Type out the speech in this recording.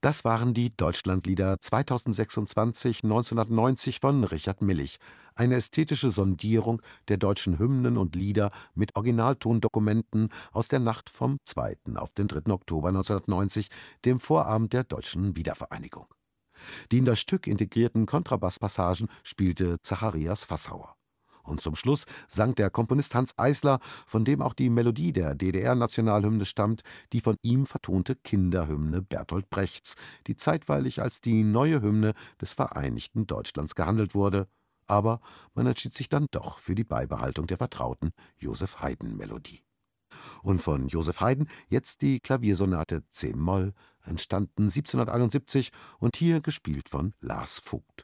Das waren die Deutschlandlieder 2026/1990 von Richard Millig, eine ästhetische Sondierung der deutschen Hymnen und Lieder mit Originaltondokumenten aus der Nacht vom 2. auf den 3. Oktober 1990, dem Vorabend der deutschen Wiedervereinigung. Die in das Stück integrierten Kontrabasspassagen spielte Zacharias Fassauer. Und zum Schluss sang der Komponist Hanns Eisler, von dem auch die Melodie der DDR-Nationalhymne stammt, die von ihm vertonte Kinderhymne Bertolt Brechts, die zeitweilig als die neue Hymne des vereinigten Deutschlands gehandelt wurde. Aber man entschied sich dann doch für die Beibehaltung der vertrauten Joseph-Haydn-Melodie. Und von Joseph Haydn jetzt die Klaviersonate C-Moll, entstanden 1771 und hier gespielt von Lars Vogt.